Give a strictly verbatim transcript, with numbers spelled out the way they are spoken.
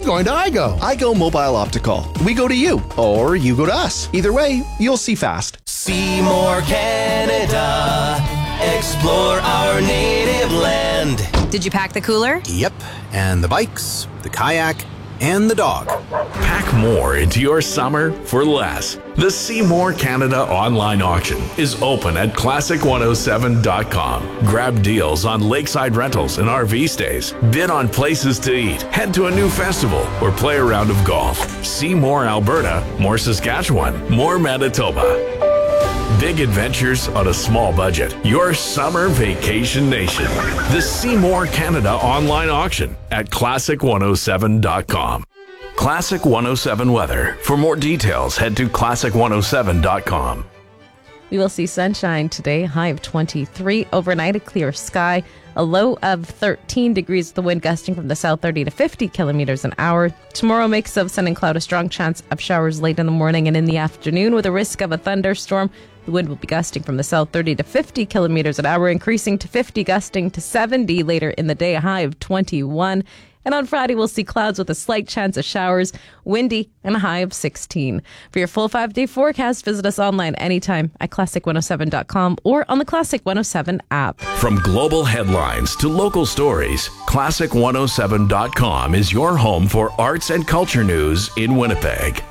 going to I G O. I G O Mobile Optical. We go to you, or you go to us. Either way, you'll see fast. See more Canada. Explore our native land. Did you pack the cooler? Yep, and the bikes, the kayak, and the dog. Pack more into your summer for less. The See More Canada online auction is open at classic one oh seven dot com. Grab deals on lakeside rentals and R V stays. Bid on places to eat. Head to a new festival or play a round of golf. See more Alberta, more Saskatchewan, more Manitoba. Big adventures on a small budget. Your summer vacation nation. The See More Canada online auction at classic one oh seven dot com. Classic one oh seven weather. For more details, head to classic one oh seven dot com. We will see sunshine today, high of twenty-three. Overnight, a clear sky, a low of thirteen degrees, the wind gusting from the south thirty to fifty kilometers an hour. Tomorrow, mix of sun and cloud, a strong chance of showers late in the morning and in the afternoon with a risk of a thunderstorm. The wind will be gusting from the south thirty to fifty kilometers an hour, increasing to fifty, gusting to seventy later in the day, a high of twenty-one. And on Friday, we'll see clouds with a slight chance of showers, windy, and a high of sixteen. For your full five-day forecast, visit us online anytime at classic one oh seven dot com or on the Classic one oh seven app. From global headlines to local stories, classic one oh seven dot com is your home for arts and culture news in Winnipeg.